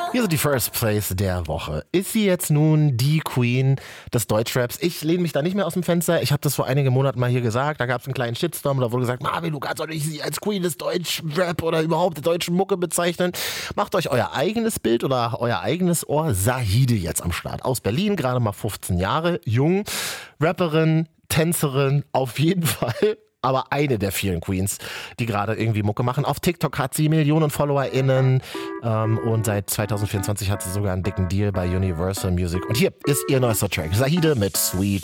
Hier sind die First Place der Woche. Ist sie jetzt nun die Queen des Deutschraps? Ich lehne mich da nicht mehr aus dem Fenster. Ich habe das vor einigen Monaten mal hier gesagt. Da gab es einen kleinen Shitstorm. Da wurde gesagt, Marvin, du kannst doch nicht sie als Queen des Deutschrap oder überhaupt der deutschen Mucke bezeichnen. Macht euch euer eigenes Bild oder euer eigenes Ohr. Zahide jetzt am Start. Aus Berlin, gerade mal 15 Jahre, jung, Rapperin, Tänzerin, auf jeden Fall. Aber eine der vielen Queens, die gerade irgendwie Mucke machen. Auf TikTok hat sie Millionen FollowerInnen und seit 2024 hat sie sogar einen dicken Deal bei Universal Music. Und hier ist ihr neuester Track, Zahide mit Sweet